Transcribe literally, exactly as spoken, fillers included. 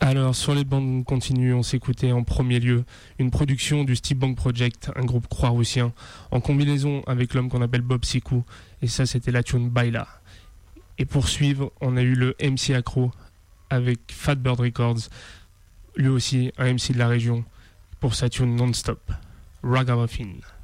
Alors, sur les bandes continues, on s'écoutait en premier lieu une production du Steve Bank Project, un groupe croix-roussien, en combinaison avec l'homme qu'on appelle Bob Sikou, et ça c'était la tune Baila. Et pour suivre, on a eu le M C Accro avec Fat Bird Records, lui aussi un M C de la région, pour sa tune Non-Stop, Ragamuffin.